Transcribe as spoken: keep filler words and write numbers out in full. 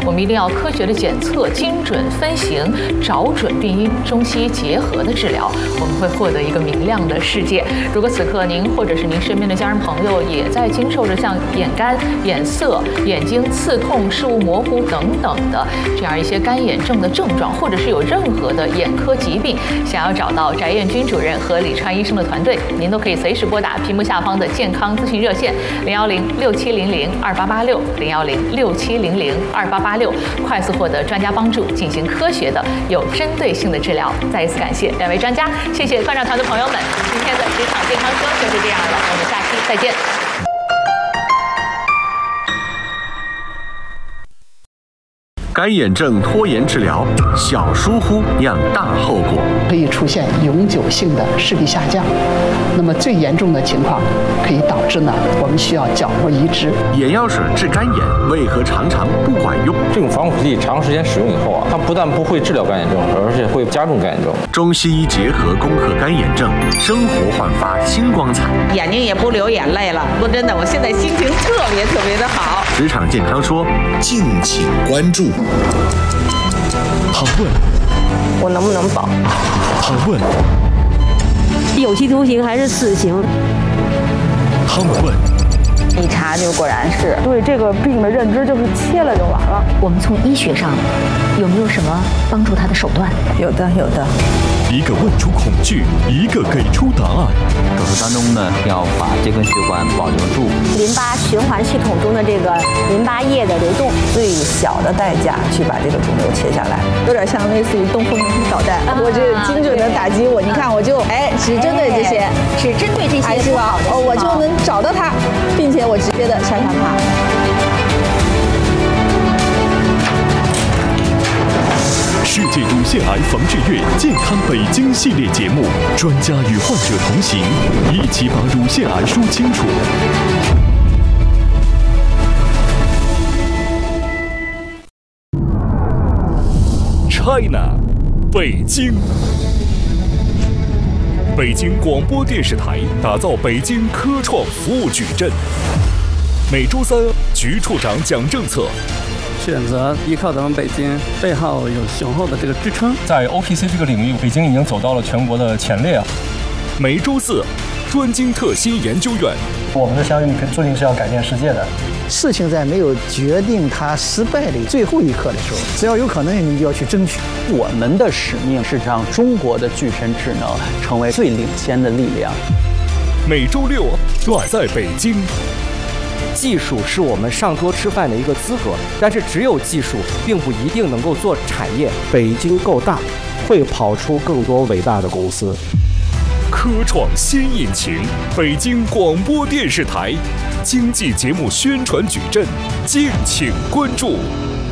我们一定要科学的检测、精准分型、找准病因，中西医结合的治疗，我们会获得一个明亮的世界。如果此刻您或者是您身边的家人朋友也在经受着像眼干、眼涩、眼睛刺痛、视物模糊等等的这样一些干眼症的症状，或者是有任何的眼科疾病，想要找到翟彦军主任和李川医生的团队，您都可以随时拨打屏幕下方的健康咨询热线零幺零六七零零二八八六零幺零六七零零二八八六，快速获得专家帮助，进行科学的、有针对性的治疗。再一次感谢两位专家，谢谢观众团的朋友们，今天的职场健康说就是这样了，我们下期再见。 干眼症拖延治疗，小疏忽酿大后果， 可以出现永久性的视力下降。那么最严重的情况可以导致呢，我们需要角膜移植。 眼药水治干眼为何常常不管用？ 这种防腐剂长时间使用以后啊，它不但不会治疗干眼症，而且会加重干眼症。 中西医结合攻克干眼症，生活焕发新光彩。 眼睛也不流眼泪了，说真的，我现在心情特别特别的好。 职场健康说， 敬请关注。 好问， 我能不能保？ 好问， 有期徒刑还是死刑？ 好问， 一查就果然是。 对这个病的认知就是切了就完了。 我们从医学上有没有什么帮助他的手段？ 有的，有的。 一个问出恐惧，一个给出答案。 手术当中呢，要把这根血管保留住。 淋巴循环系统中的这个淋巴液的流动， 最小的代价去把这个肿瘤切下来， 有点像类似于东风导弹。啊、我这精准的打击我，你看我就哎，只针对这些， 只针对这些， 还是吧？哦，我就能找到它，并且我直接的杀伤它。 世界乳腺癌防治月健康北京系列节目，专家与患者同行，一起把乳腺癌说清楚。China， 北京。北京广播电视台打造北京科创服务矩阵。每周三，局处长讲政策。 选择依靠咱们北京，背后有雄厚的这个支撑。 在 O P C 这个领域，北京已经走到了全国的前列啊。 每周四，专精特新研究院。 我们的相遇注定是要改变世界的。 事情在没有决定它失败的最后一刻的时候，只要有可能，你就要去争取。 我们的使命是让中国的具身智能成为最领先的力量。 每周六，我在北京。 技术是我们上桌吃饭的一个资格，但是只有技术并不一定能够做产业。 北京够大，会跑出更多伟大的公司。 科创新引擎，北京广播电视台经济节目宣传矩阵，敬请关注。